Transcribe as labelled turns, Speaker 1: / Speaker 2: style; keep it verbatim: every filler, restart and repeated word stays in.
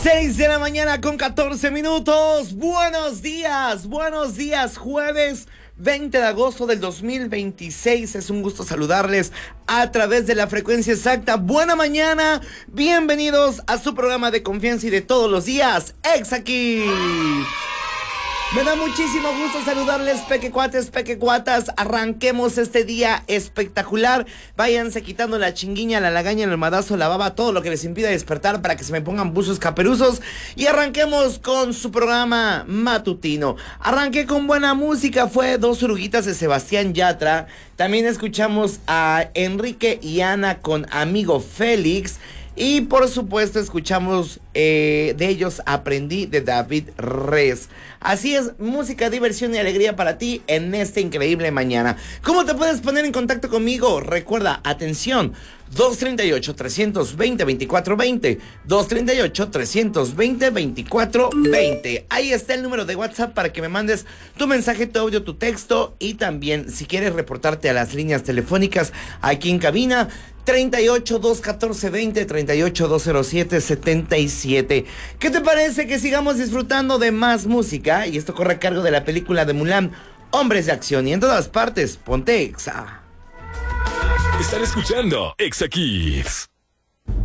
Speaker 1: seis de la mañana con catorce minutos. Buenos días, buenos días, jueves veinte de agosto del dos mil veintiséis. Es un gusto saludarles a través de la frecuencia exacta. Buena mañana, bienvenidos a su programa de confianza y de todos los días, Exa-Kids. Me da muchísimo gusto saludarles, pequecuates, pequecuatas. Arranquemos este día espectacular. Váyanse quitando la chinguiña, la lagaña, el almadazo, la baba, todo lo que les impida despertar para que se me pongan buzos caperuzos. Y arranquemos con su programa matutino. Arranqué con buena música, fue Dos Oruguitas de Sebastián Yatra. También escuchamos a Enrique y Ana con Amigo Félix. Y por supuesto escuchamos eh, de ellos Aprendí de David Res. Así es, música, diversión y alegría para ti en esta increíble mañana. ¿Cómo te puedes poner en contacto conmigo? Recuerda, atención, dos treinta y ocho, trescientos veinte, veinticuatro veinte, dos treinta y ocho, trescientos veinte, veinticuatro veinte. Ahí está el número de WhatsApp para que me mandes tu mensaje, tu audio, tu texto. Y también, si quieres reportarte a las líneas telefónicas aquí en cabina, treinta y ocho, dos catorce, veinte, treinta y ocho, dos cero siete, setenta y siete. ¿Qué te parece que sigamos disfrutando de más música? Y esto corre a cargo de la película de Mulan, Hombres de Acción. Y en todas partes, ponte Exa.
Speaker 2: Están escuchando Exa-Kids.